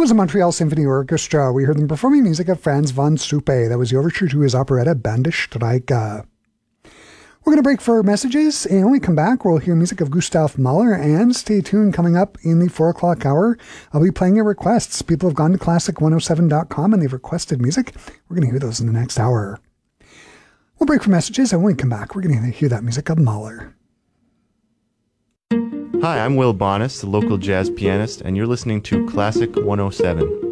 was the Montreal Symphony Orchestra. We heard them performing music of Franz von Suppe. That was the overture to his operetta Bandestreicher. We're going to break for messages, and when we come back, we'll hear music of Gustav Mahler, and stay tuned. Coming up in the 4 o'clock hour, I'll be playing your requests. People have gone to classic107.com, and they've requested music. We're going to hear those in the next hour. We'll break for messages, and when we come back, we're going to hear that music of Mahler. Hi, I'm Will Bonas, the local jazz pianist, and you're listening to Classic 107.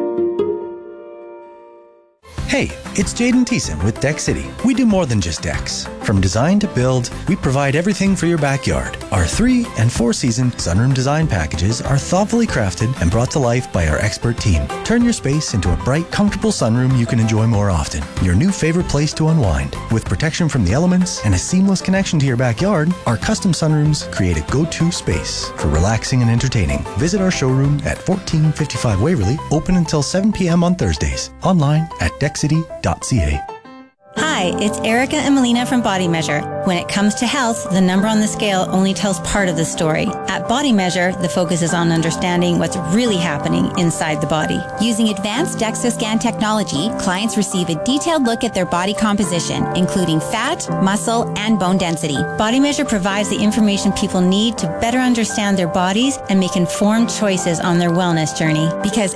Hey, it's Jaden Thiessen with Deck City. We do more than just decks. From design to build, we provide everything for your backyard. Our 3- and 4-season sunroom design packages are thoughtfully crafted and brought to life by our expert team. Turn your space into a bright, comfortable sunroom you can enjoy more often. Your new favorite place to unwind. With protection from the elements and a seamless connection to your backyard, our custom sunrooms create a go-to space for relaxing and entertaining. Visit our showroom at 1455 Waverly, open until 7 p.m. on Thursdays. Online at deckcity.ca. Hi, it's Erica and Melina from Body Measure. When it comes to health, the number on the scale only tells part of the story. At Body Measure, the focus is on understanding what's really happening inside the body. Using advanced DEXA scan technology, clients receive a detailed look at their body composition, including fat, muscle, and bone density. Body Measure provides the information people need to better understand their bodies and make informed choices on their wellness journey. Because